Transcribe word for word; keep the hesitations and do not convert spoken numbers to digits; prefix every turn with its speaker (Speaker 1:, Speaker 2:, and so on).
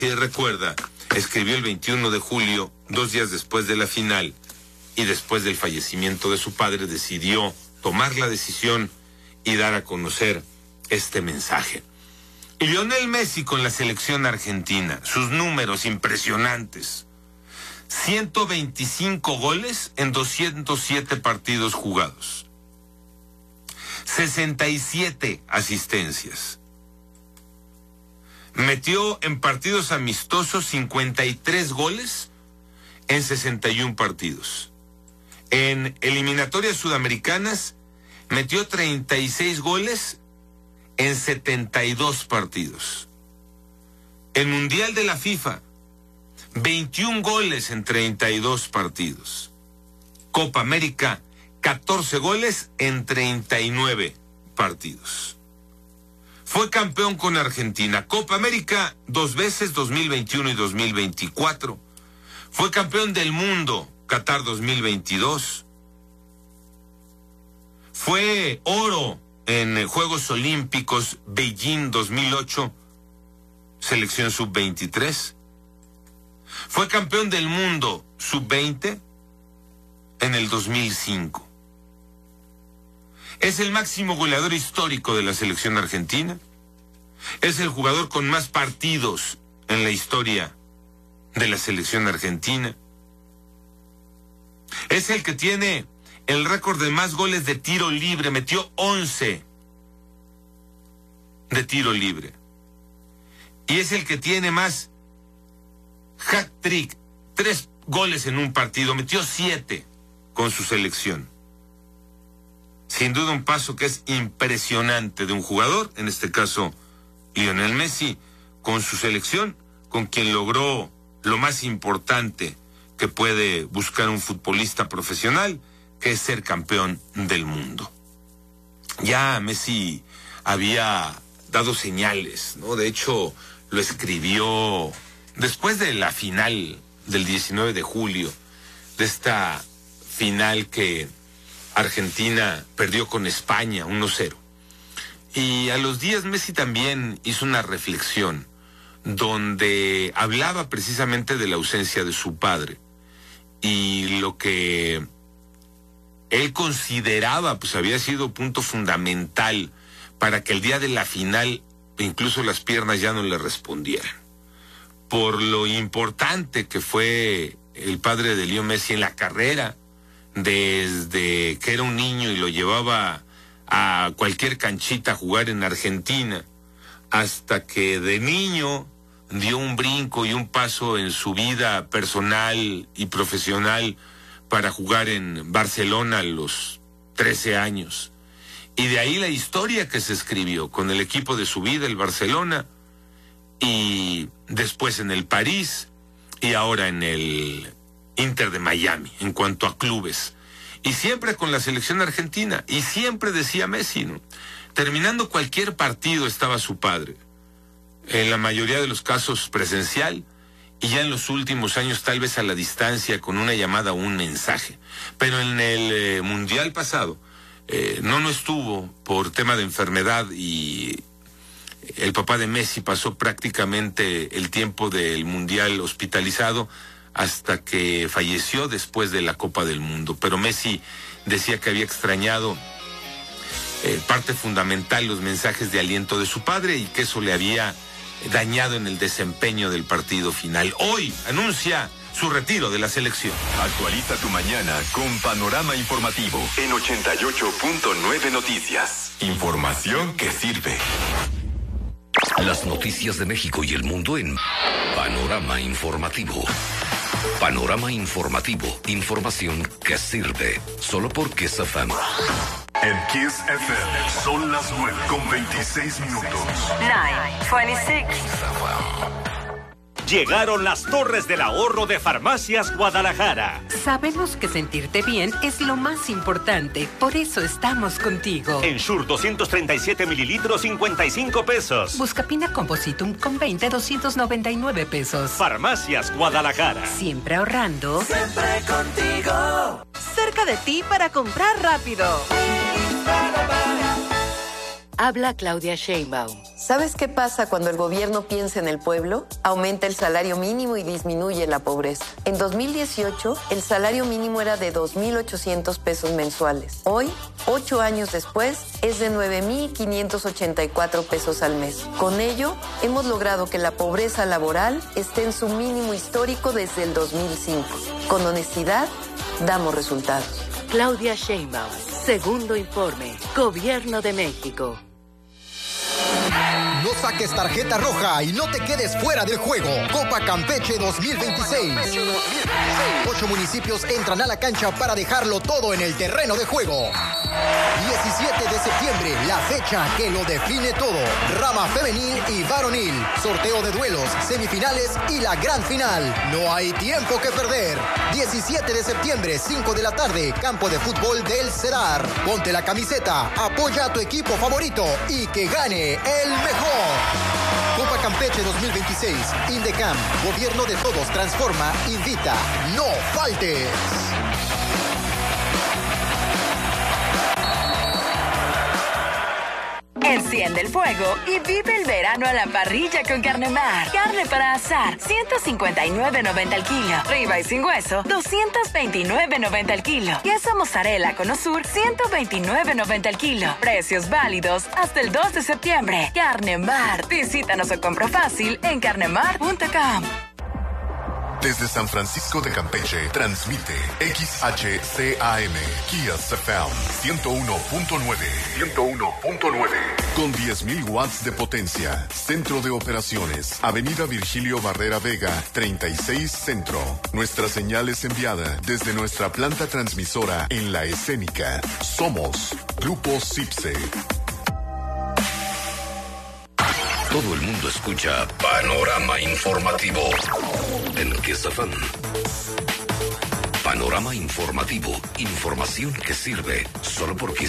Speaker 1: Y recuerda, escribió el veintiuno de julio, dos días después de la final, y después del fallecimiento de su padre, decidió tomar la decisión y dar a conocer este mensaje. Y Lionel Messi con la selección argentina, sus números impresionantes. ciento veinticinco goles en doscientos siete partidos jugados. sesenta y siete asistencias. Metió en partidos amistosos cincuenta y tres goles en sesenta y uno partidos. En eliminatorias sudamericanas metió treinta y seis goles en setenta y dos partidos. En Mundial de la FIFA, veintiún goles en treinta y dos partidos. Copa América, catorce goles en treinta y nueve partidos. Fue campeón con Argentina. Copa América dos veces, dos mil veintiuno y dos mil veinticuatro. Fue campeón del mundo, Qatar dos mil veintidós. Fue oro en Juegos Olímpicos Beijing dos mil ocho, selección sub veintitrés. Fue campeón del mundo sub veinte en el dos mil cinco. Es el máximo goleador histórico de la selección argentina. Es el jugador con más partidos en la historia de la selección argentina. Es el que tiene el récord de más goles de tiro libre. Metió once de tiro libre. Y es el que tiene más hat-trick, tres goles en un partido. Metió siete con su selección. Sin duda un paso que es impresionante de un jugador, en este caso Lionel Messi, con su selección, con quien logró lo más importante que puede buscar un futbolista profesional, que es ser campeón del mundo. Ya Messi había dado señales, ¿no? De hecho, lo escribió después de la final del diecinueve de julio, de esta final que Argentina perdió con España uno cero. Y a los días Messi también hizo una reflexión donde hablaba precisamente de la ausencia de su padre y lo que él consideraba pues había sido punto fundamental para que el día de la final incluso las piernas ya no le respondieran, por lo importante que fue el padre de Leo Messi en la carrera, desde que era un niño y lo llevaba a cualquier canchita a jugar en Argentina, hasta que de niño dio un brinco y un paso en su vida personal y profesional para jugar en Barcelona a los trece años. Y de ahí la historia que se escribió con el equipo de su vida, el Barcelona, y después en el París, y ahora en el Inter de Miami, en cuanto a clubes. Y siempre con la selección argentina. Y siempre decía Messi, ¿no? Terminando cualquier partido estaba su padre. En la mayoría de los casos presencial, y ya en los últimos años tal vez a la distancia con una llamada o un mensaje. Pero en el eh, Mundial pasado, eh, no, no estuvo por tema de enfermedad y el papá de Messi pasó prácticamente el tiempo del Mundial hospitalizado hasta que falleció después de la Copa del Mundo. Pero Messi decía que había extrañado eh, parte fundamental, los mensajes de aliento de su padre, y que eso le había dañado en el desempeño del partido final. Hoy anuncia su retiro de la selección.
Speaker 2: Actualiza tu mañana con Panorama Informativo en ochenta y ocho punto nueve Noticias. Información que sirve.
Speaker 3: Las noticias de México y el mundo en Panorama Informativo. Panorama Informativo. Información que sirve. Solo por Kiss F M.
Speaker 2: En Kiss F M son las nueve con veintiséis minutos.
Speaker 4: nueve veintiséis.
Speaker 5: Llegaron las Torres del Ahorro de Farmacias Guadalajara.
Speaker 6: Sabemos que sentirte bien es lo más importante, por eso estamos contigo.
Speaker 5: Ensure doscientos treinta y siete mililitros, cincuenta y cinco pesos.
Speaker 6: Buscapina Compositum con veinte, doscientos noventa y nueve pesos.
Speaker 5: Farmacias Guadalajara.
Speaker 6: Siempre ahorrando.
Speaker 7: Siempre contigo. Cerca de ti para comprar rápido.
Speaker 8: Habla Claudia Sheinbaum.
Speaker 9: ¿Sabes qué pasa cuando el gobierno piensa en el pueblo? Aumenta el salario mínimo y disminuye la pobreza. En dos mil dieciocho, el salario mínimo era de dos mil ochocientos pesos mensuales. Hoy, ocho años después, es de nueve mil quinientos ochenta y cuatro pesos al mes. Con ello, hemos logrado que la pobreza laboral esté en su mínimo histórico desde el dos mil cinco. Con honestidad, damos resultados.
Speaker 8: Claudia Sheinbaum, segundo informe, Gobierno de México.
Speaker 10: No saques tarjeta roja y no te quedes fuera del juego. Copa Campeche dos mil veintiséis. Ocho municipios entran a la cancha para dejarlo todo en el terreno de juego. diecisiete de septiembre, la fecha que lo define todo. Rama femenil y varonil. Sorteo de duelos, semifinales y la gran final. No hay tiempo que perder. diecisiete de septiembre, cinco de la tarde, campo de fútbol del Cedar. Ponte la camiseta, apoya a tu equipo favorito y que gane el mejor. Copa Campeche dos mil veintiséis. Indecam, Gobierno de Todos transforma, invita. No faltes.
Speaker 4: Enciende el fuego y vive el verano a la parrilla con Carnemar. Carne para asar, ciento cincuenta y nueve noventa el kilo. Ribeye sin hueso, doscientos veintinueve noventa el kilo. Queso mozzarella con osur, ciento veintinueve noventa el kilo. Precios válidos hasta el dos de septiembre. Carnemar. Visítanos o compra fácil en carnemar punto com.
Speaker 2: Desde San Francisco de Campeche, transmite X H C A M, Kiss F M, ciento uno punto nueve. ciento uno punto nueve. Con diez mil watts de potencia. Centro de operaciones. Avenida Virgilio Barrera Vega, treinta y seis Centro. Nuestra señal es enviada desde nuestra planta transmisora en La Escénica. Somos Grupo Cipse.
Speaker 3: Todo el mundo escucha Panorama Informativo en Kiss F M. Panorama Informativo. Información que sirve solo por Kiss